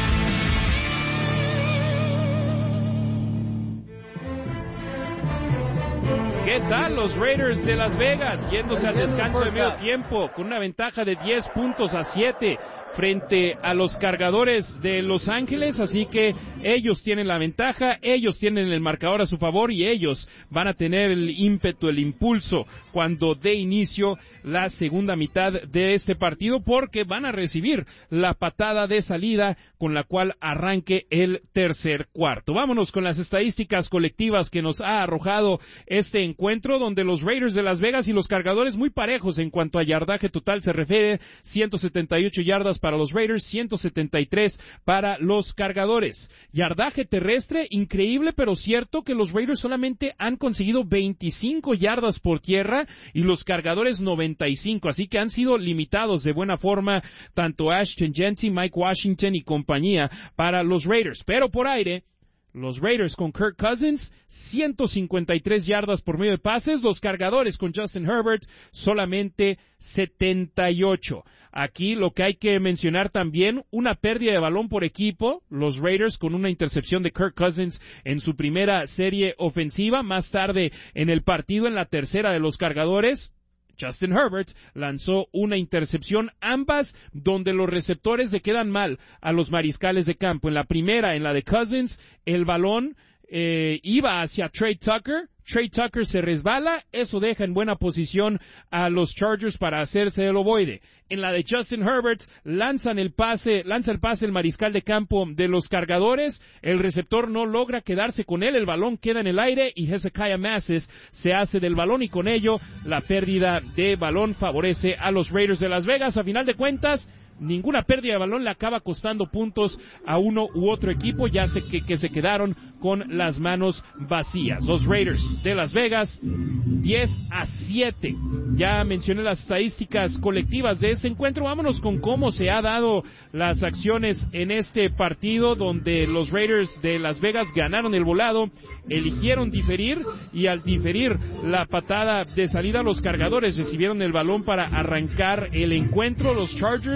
¿Qué tal los Raiders de Las Vegas? Yéndose al descanso de medio tiempo con una ventaja de diez puntos a siete frente a los cargadores de Los Ángeles, así que ellos tienen la ventaja, ellos tienen el marcador a su favor y ellos van a tener el ímpetu, el impulso cuando dé inicio la segunda mitad de este partido, porque van a recibir la patada de salida con la cual arranque el tercer cuarto. Vámonos con las estadísticas colectivas que nos ha arrojado este encuentro, donde los Raiders de Las Vegas y los cargadores muy parejos en cuanto a yardaje total se refiere. Ciento setenta y ocho yardas para los Raiders, ciento setenta y tres para los cargadores. Yardaje terrestre increíble pero cierto, que los Raiders solamente han conseguido veinticinco yardas por tierra y los cargadores noventa y cinco, así que han sido limitados de buena forma tanto Ashton Jeanty, Mike Washington y compañía para los Raiders. Pero por aire, los Raiders con Kirk Cousins, ciento cincuenta y tres yardas por medio de pases. Los cargadores con Justin Herbert, solamente setenta y ocho. Aquí lo que hay que mencionar también, una pérdida de balón por equipo. Los Raiders con una intercepción de Kirk Cousins en su primera serie ofensiva. Más tarde en el partido, en la tercera de los cargadores, Justin Herbert lanzó una intercepción, ambas donde los receptores le quedan mal a los mariscales de campo. En la primera, en la de Cousins, el balón eh, iba hacia Trey Tucker. Trey Tucker se resbala, eso deja en buena posición a los Chargers para hacerse el ovoide. En la de Justin Herbert, lanzan el pase, lanza el pase el mariscal de campo de los cargadores, el receptor no logra quedarse con él, el balón queda en el aire y Hezekiah Masses se hace del balón y con ello la pérdida de balón favorece a los Raiders de Las Vegas. A final de cuentas, ninguna pérdida de balón le acaba costando puntos a uno u otro equipo, ya sé que, que se quedaron con las manos vacías. Los Raiders de Las Vegas, diez a siete. Ya mencioné las estadísticas colectivas de este encuentro. Vámonos con cómo se ha dado las acciones en este partido, donde los Raiders de Las Vegas ganaron el volado, eligieron diferir y al diferir la patada de salida, los cargadores recibieron el balón para arrancar el encuentro. Los Chargers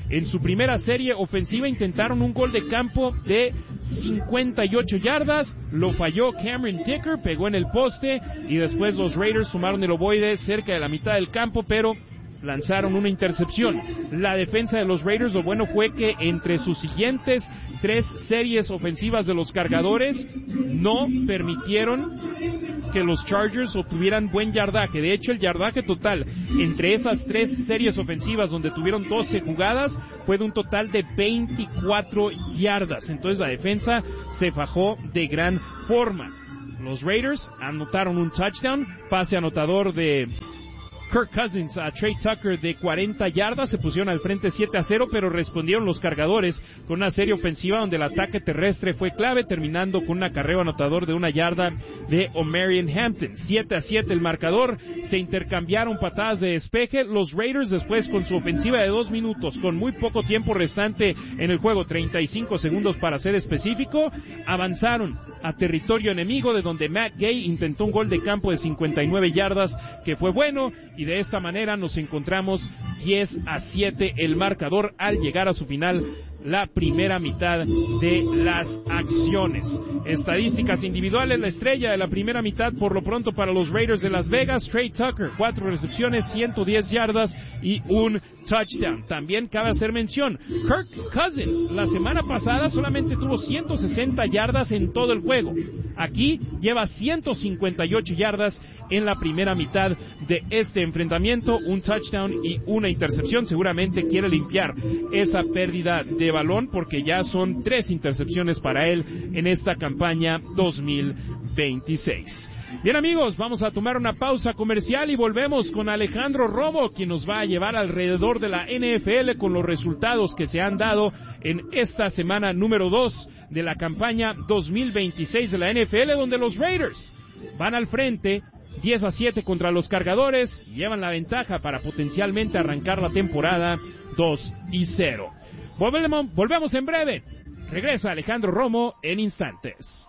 En su primera serie ofensiva intentaron un gol de campo de cincuenta y ocho yardas, lo falló Cameron Dicker, pegó en el poste y después los Raiders sumaron el ovoide cerca de la mitad del campo, pero lanzaron una intercepción. La defensa de los Raiders, lo bueno fue que entre sus siguientes tres series ofensivas de los cargadores no permitieron que los Chargers obtuvieran buen yardaje. De hecho, el yardaje total entre esas tres series ofensivas, donde tuvieron doce jugadas, fue de un total de veinticuatro yardas. Entonces la defensa se fajó de gran forma. Los Raiders anotaron un touchdown, pase anotador de Kirk Cousins a Trey Tucker de cuarenta yardas, se pusieron al frente siete a cero, pero respondieron los cargadores con una serie ofensiva donde el ataque terrestre fue clave, terminando con un acarreo anotador de una yarda de Omarion Hampton. siete a siete el marcador, se intercambiaron patadas de despeje. Los Raiders después, con su ofensiva de dos minutos, con muy poco tiempo restante en el juego, treinta y cinco segundos para ser específico, avanzaron a territorio enemigo, de donde Matt Gay intentó un gol de campo de cincuenta y nueve yardas, que fue bueno, y de esta manera nos encontramos diez a siete el marcador al llegar a su final la primera mitad de las acciones. Estadísticas individuales, la estrella de la primera mitad por lo pronto para los Raiders de Las Vegas, Trey Tucker, cuatro recepciones, ciento diez yardas y un touchdown. También cabe hacer mención, Kirk Cousins la semana pasada solamente tuvo ciento sesenta yardas en todo el juego. Aquí lleva ciento cincuenta y ocho yardas en la primera mitad de este enfrentamiento, un touchdown y una intercepción. Seguramente quiere limpiar esa pérdida de balón, porque ya son tres intercepciones para él en esta campaña dos mil veintiséis. Bien, amigos, vamos a tomar una pausa comercial y volvemos con Alejandro Romo, quien nos va a llevar alrededor de la N F L con los resultados que se han dado en esta semana número dos de la campaña dos mil veintiséis de la N F L, donde los Raiders van al frente diez a siete contra los cargadores, llevan la ventaja para potencialmente arrancar la temporada dos y cero. Volvemos, volvemos en breve. Regresa Alejandro Romo en instantes.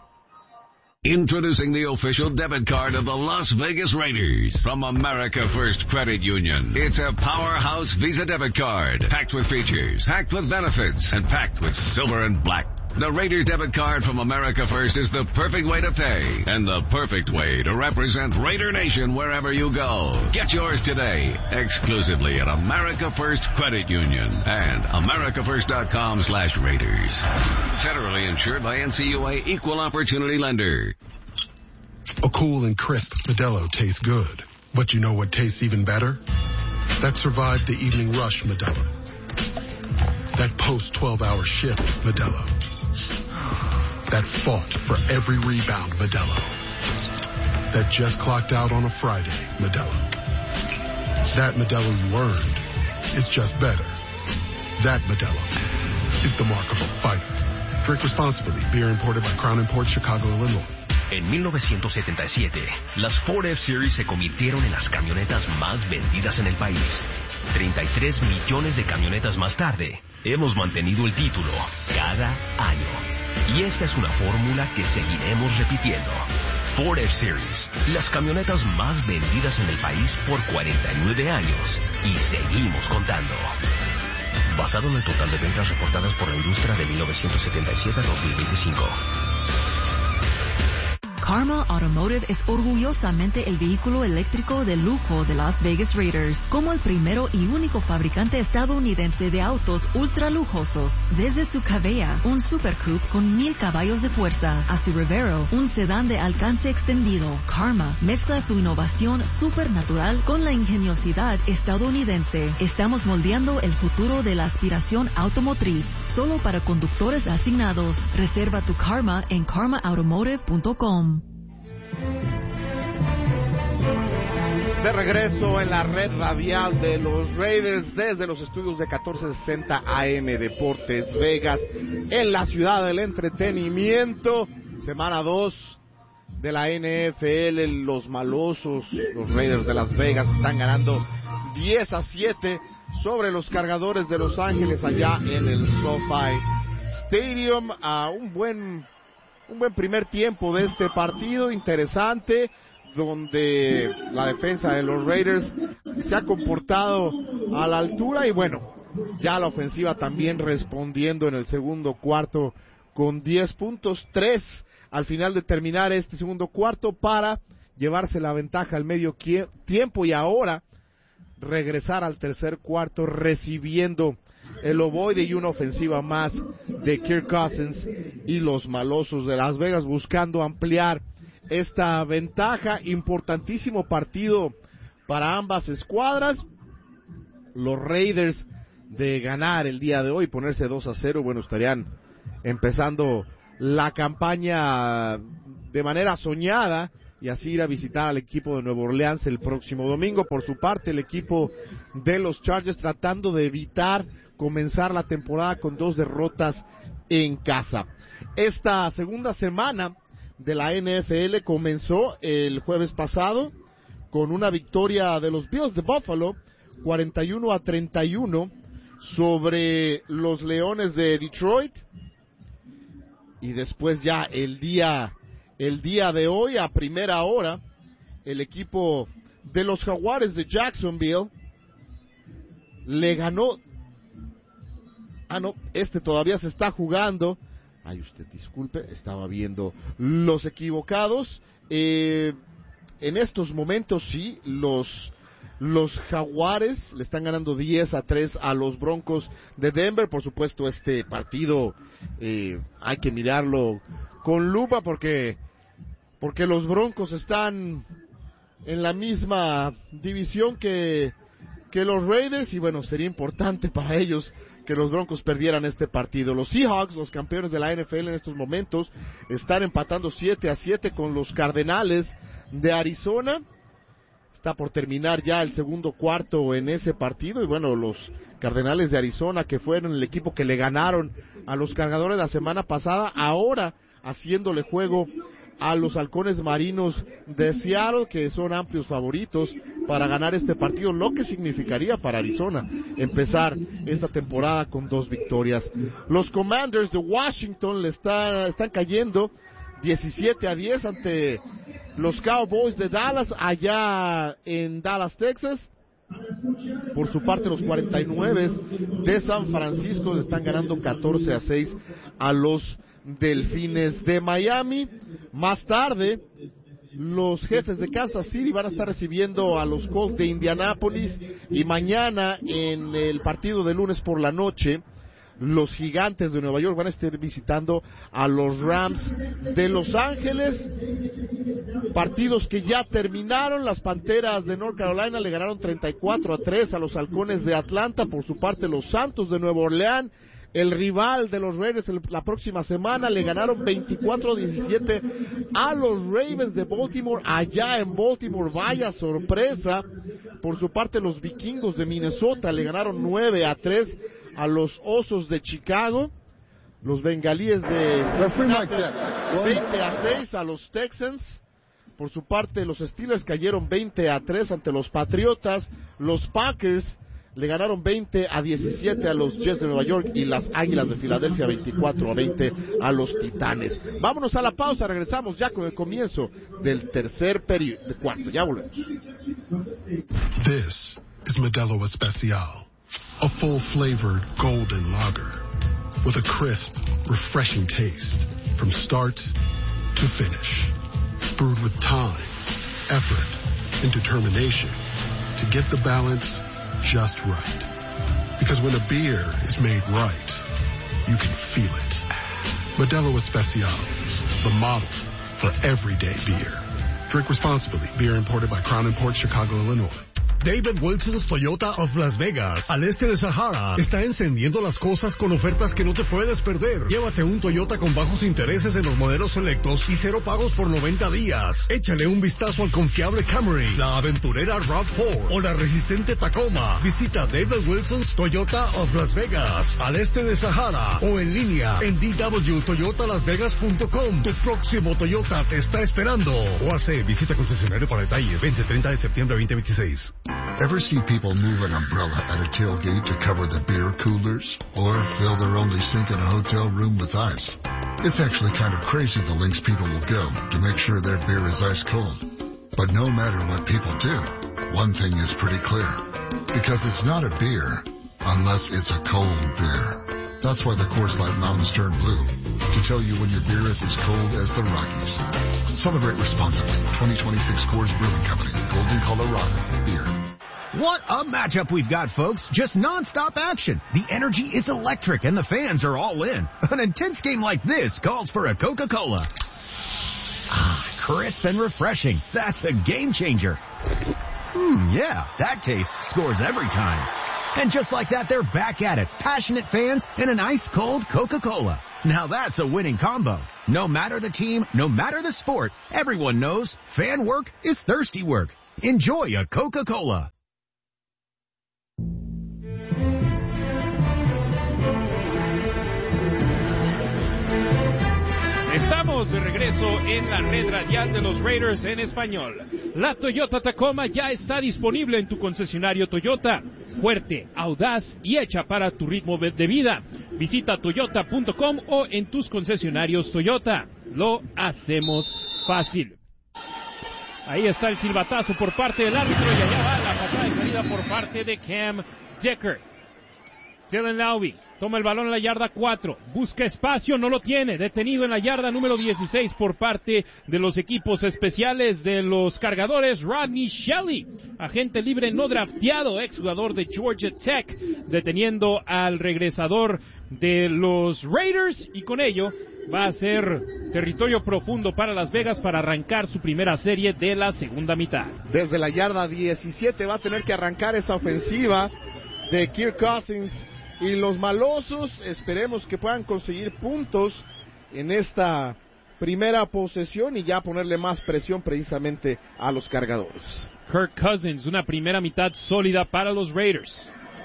Introducing the official debit card of the Las Vegas Raiders from America First Credit Union. It's a powerhouse Visa debit card, packed with features, packed with benefits, and packed with silver and black. The Raiders debit card from America First is the perfect way to pay and the perfect way to represent Raider Nation wherever you go. Get yours today, exclusively at America First Credit Union and americafirst.com slash Raiders. Federally insured by N C U A Equal Opportunity Lender. A cool and crisp Modelo tastes good, but you know what tastes even better? That survived the evening rush Modelo. That post twelve hour shift Modelo. That fought for every rebound Modelo. That just clocked out on a Friday Modelo. That Modelo you earned is just better. That Modelo is the mark of a fighter. Drink responsibly. Beer imported by Crown Imports, Chicago, Illinois. En mil novecientos setenta y siete, las Ford F-Series se convirtieron en las camionetas más vendidas en el país. treinta y tres millones de camionetas más tarde, hemos mantenido el título cada año. Y esta es una fórmula que seguiremos repitiendo. Ford F-Series, las camionetas más vendidas en el país por cuarenta y nueve años. Y seguimos contando. Basado en el total de ventas reportadas por la industria de mil novecientos setenta y siete a dos mil veinticinco. Karma Automotive es orgullosamente el vehículo eléctrico de lujo de Las Vegas Raiders, como el primero y único fabricante estadounidense de autos ultra lujosos. Desde su Cavea, un Super Coupe con mil caballos de fuerza, a su Revero, un sedán de alcance extendido, Karma mezcla su innovación supernatural con la ingeniosidad estadounidense. Estamos moldeando el futuro de la aspiración automotriz, solo para conductores asignados. Reserva tu Karma en karma automotive punto com. De regreso en la red radial de los Raiders desde los estudios de catorce sesenta A M Deportes Vegas en la ciudad del entretenimiento. Semana dos de la N F L. Los malosos, los Raiders de Las Vegas, están ganando diez a siete sobre los cargadores de Los Ángeles allá en el SoFi Stadium. A un buen un buen primer tiempo de este partido, interesante, donde la defensa de los Raiders se ha comportado a la altura y bueno, Ya la ofensiva también respondiendo en el segundo cuarto con diez puntos, tres al final de terminar este segundo cuarto para llevarse la ventaja al medio tiempo y ahora regresar al tercer cuarto recibiendo el ovoide y una ofensiva más de Kirk Cousins y los malosos de Las Vegas buscando ampliar esta ventaja. Importantísimo partido para ambas escuadras. Los Raiders de ganar el día de hoy, ponerse dos a cero, bueno, estarían empezando la campaña de manera soñada y así ir a visitar al equipo de Nueva Orleans el próximo domingo. Por su parte, el equipo de los Chargers tratando de evitar comenzar la temporada con dos derrotas en casa. Esta segunda semana de la N F L comenzó el jueves pasado con una victoria de los Bills de Buffalo, cuarenta y uno a treinta y uno sobre los Leones de Detroit. Y después ya el día, el día de hoy, a primera hora, el equipo de los Jaguares de Jacksonville le ganó. Ah, no, este todavía se está jugando. Ay, usted disculpe, estaba viendo los equivocados. Eh, en estos momentos sí, los, los Jaguares le están ganando diez a tres a los Broncos de Denver. Por supuesto, este partido eh, hay que mirarlo con lupa porque, porque los Broncos están en la misma división que, que los Raiders y bueno, sería importante para ellos que los Broncos perdieran este partido. Los Seahawks, los campeones de la N F L en estos momentos, están empatando siete a siete con los Cardenales de Arizona. Está por terminar ya el segundo cuarto en ese partido y bueno, los Cardenales de Arizona, que fueron el equipo que le ganaron a los Cargadores la semana pasada, ahora haciéndole juego a los Halcones Marinos de Seattle, que son amplios favoritos para ganar este partido, lo que significaría para Arizona empezar esta temporada con dos victorias. Los Commanders de Washington le está, están cayendo diecisiete a diez ante los Cowboys de Dallas, allá en Dallas, Texas. Por su parte, los cuarenta y nueve de San Francisco le están ganando catorce a seis a los Delfines de Miami. Más tarde, los Jefes de Kansas City van a estar recibiendo a los Colts de Indianápolis y mañana en el partido de lunes por la noche, los Gigantes de Nueva York van a estar visitando a los Rams de Los Ángeles. Partidos que ya terminaron. Las Panteras de North Carolina le ganaron treinta y cuatro a tres a los Halcones de Atlanta. Por su parte, los Santos de Nueva Orleans, el rival de los Raiders la próxima semana, le ganaron veinticuatro a diecisiete a los Ravens de Baltimore allá en Baltimore. Vaya sorpresa. Por su parte, los Vikingos de Minnesota le ganaron nueve a tres a los Osos de Chicago. Los Bengalíes de Cincinnati veinte a seis a los Texans. Por su parte, los Steelers cayeron veinte a tres ante los Patriotas. Los Packers le ganaron veinte a diecisiete a los Jets de Nueva York y las Águilas de Filadelfia veinticuatro a veinte a los Titanes. Vámonos a la pausa, regresamos ya con el comienzo del tercer periodo, de cuarto, ya volvemos. This is Modelo Especial, a full-flavored golden lager with a crisp, refreshing taste from start to finish. Brewed with time, effort, and determination to get the balance just right. Because when a beer is made right, you can feel it. Modelo Especial, the model for everyday beer. Drink responsibly. Beer imported by Crown Imports, Chicago, Illinois. David Wilson's Toyota of Las Vegas, al este de Sahara, está encendiendo las cosas con ofertas que no te puedes perder. Llévate un Toyota con bajos intereses en los modelos selectos y cero pagos por noventa días. Échale un vistazo al confiable Camry, la aventurera RAV cuatro o la resistente Tacoma. Visita David Wilson's Toyota of Las Vegas, al este de Sahara, o en línea en d w toyota las vegas punto com. Tu próximo Toyota te está esperando. O hace visita concesionario para detalles. Vence treinta de septiembre veinte veintiséis. Ever see people move an umbrella at a tailgate to cover the beer coolers? Or fill their only sink in a hotel room with ice? It's actually kind of crazy the lengths people will go to make sure their beer is ice cold. But no matter what people do, one thing is pretty clear. Because it's not a beer, unless it's a cold beer. That's why the Coors Light mountains turn blue, to tell you when your beer is as cold as the Rockies. Celebrate responsibly. twenty twenty-six Coors Brewing Company, Golden, Colorado. Beer. What a matchup we've got, folks. Just non-stop action. The energy is electric and the fans are all in. An intense game like this calls for a Coca-Cola. Ah, crisp and refreshing. That's a game changer. Hmm, yeah, that taste scores every time. And just like that, they're back at it. Passionate fans and an ice-cold Coca-Cola. Now that's a winning combo. No matter the team, no matter the sport, everyone knows fan work is thirsty work. Enjoy a Coca-Cola. Estamos de regreso en la red radial de los Raiders en español. La Toyota Tacoma ya está disponible en tu concesionario Toyota. Fuerte, audaz y hecha para tu ritmo de vida. Visita toyota punto com o en tus concesionarios Toyota. Lo hacemos fácil. Ahí está el silbatazo por parte del árbitro y allá va la patada de salida por parte de Cam Decker. Dylan Laube toma el balón en la yarda cuatro, busca espacio, no lo tiene, detenido en la yarda número dieciséis por parte de los equipos especiales de los Cargadores. Rodney Shelley, agente libre no drafteado, exjugador de Georgia Tech, deteniendo al regresador de los Raiders, y con ello va a ser territorio profundo para Las Vegas para arrancar su primera serie de la segunda mitad. Desde la yarda diecisiete va a tener que arrancar esa ofensiva de Kirk Cousins. Y los malosos, esperemos que puedan conseguir puntos en esta primera posesión y ya ponerle más presión precisamente a los Cargadores. Kirk Cousins, una primera mitad sólida para los Raiders.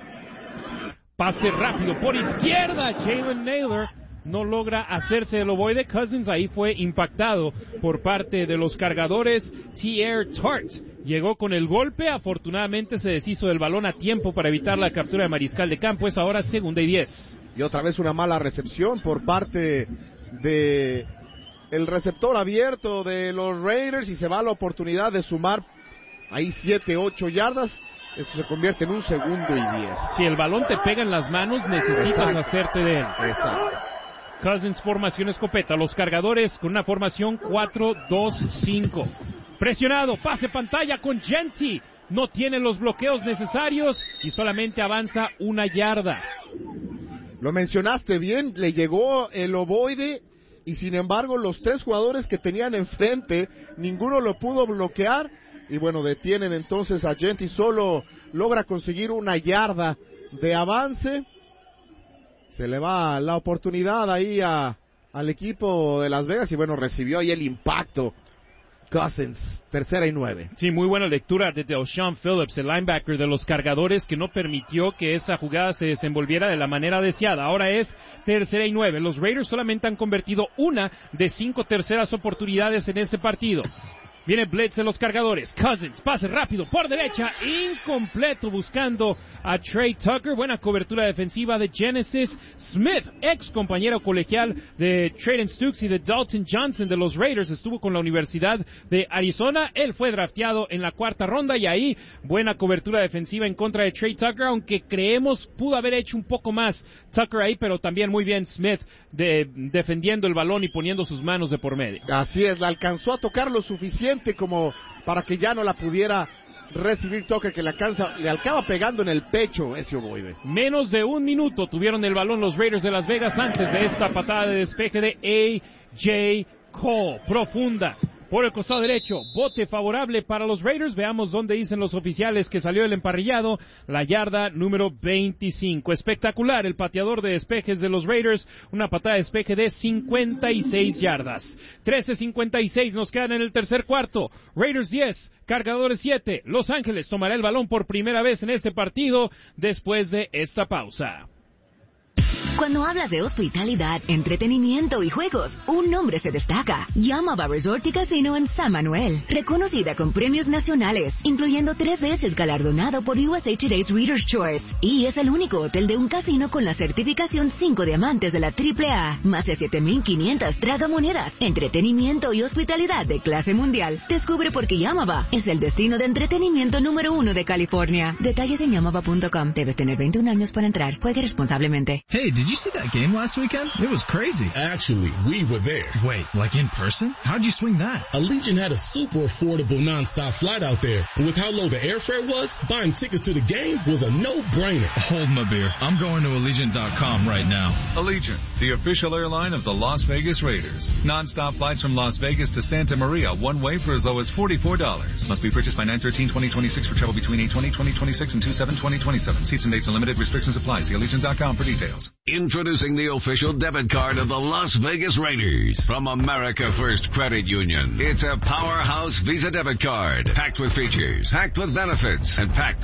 Pase rápido por izquierda, Jalen Naylor no logra hacerse del ovoide. Cousins ahí fue impactado por parte de los Cargadores. Tier Tart llegó con el golpe, afortunadamente se deshizo del balón a tiempo para evitar la captura de mariscal de campo. Es ahora segunda y diez. Y otra vez una mala recepción por parte de el receptor abierto de los Raiders y se va la oportunidad de sumar ahí siete, ocho yardas. Esto se convierte en un segundo y diez. Si el balón te pega en las manos, necesitas Exacto. hacerte de él. Exacto. Cousins, formación escopeta. Los Cargadores con una formación cuatro dos cinco. Presionado, pase pantalla con Jeanty. No tiene los bloqueos necesarios y solamente avanza una yarda. Lo mencionaste bien, le llegó el ovoide y sin embargo los tres jugadores que tenían enfrente, ninguno lo pudo bloquear. Y bueno, detienen entonces a Jeanty, solo logra conseguir una yarda de avance. Se le va la oportunidad ahí a, al equipo de Las Vegas y bueno, recibió ahí el impacto Cousins, tercera y nueve. Sí, muy buena lectura de Del'Shawn Phillips, el linebacker de los Cargadores, que no permitió que esa jugada se desenvolviera de la manera deseada. Ahora es tercera y nueve. Los Raiders solamente han convertido una de cinco terceras oportunidades en este partido. Viene blitz de los Cargadores. Cousins, pase rápido por derecha, incompleto, buscando a Trey Tucker. Buena cobertura defensiva de Genesis Smith, ex compañero colegial de Trayden Stukes y de Dalton Johnson de los Raiders. Estuvo con la Universidad de Arizona. Él fue drafteado en la cuarta ronda y ahí buena cobertura defensiva en contra de Trey Tucker, aunque creemos pudo haber hecho un poco más Tucker ahí, pero también muy bien Smith de, defendiendo el balón y poniendo sus manos de por medio. Así es, la alcanzó a tocar lo suficiente como para que ya no la pudiera recibir Tucker, que le alcanza, le acaba pegando en el pecho ese ovoide. Menos de un minuto tuvieron el balón los Raiders de Las Vegas antes de esta patada de despeje de A J Cole, profunda por el costado derecho, bote favorable para los Raiders. Veamos dónde dicen los oficiales que salió el emparrillado, la yarda número veinticinco. Espectacular el pateador de despejes de los Raiders, una patada de despeje de cincuenta y seis yardas. trece cincuenta y seis nos quedan en el tercer cuarto. Raiders diez, Cargadores siete. Los Ángeles tomará el balón por primera vez en este partido después de esta pausa. Cuando hablas de hospitalidad, entretenimiento y juegos, un nombre se destaca. Yamava Resort y Casino en San Manuel. Reconocida con premios nacionales, incluyendo tres veces galardonado por U S A Today's Reader's Choice. Y es el único hotel de un casino con la certificación cinco diamantes de la triple A. Más de siete mil quinientas tragamonedas, entretenimiento y hospitalidad de clase mundial. Descubre por qué Yamava es el destino de entretenimiento número uno de California. Detalles en yamava punto com. Debes tener veintiún años para entrar. Juegue responsablemente. Hey, did you see that game last weekend? It was crazy. Actually, we were there. Wait, like in person? How'd you swing that? Allegiant had a super affordable non-stop flight out there. And with how low the airfare was, buying tickets to the game was a no-brainer. Hold my beer. I'm going to Allegiant dot com right now. Allegiant, the official airline of the Las Vegas Raiders. Non-stop flights from Las Vegas to Santa Maria, one way for as low as forty-four dollars. Must be purchased by nine thirteen twenty twenty-six for travel between eight twenty twenty twenty-six and two seven twenty twenty-seven. Seats and dates and limited restrictions apply. See Allegiant dot com for details. Introducing the official debit card of the Las Vegas Raiders from America First Credit Union. It's a powerhouse Visa debit card, packed with features, packed with benefits, and packed